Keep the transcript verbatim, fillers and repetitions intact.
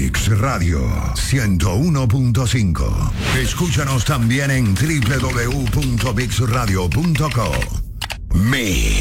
Mix Radio ciento uno punto cinco. Escúchanos también en doble u doble u doble u punto mix radio punto co. Mix.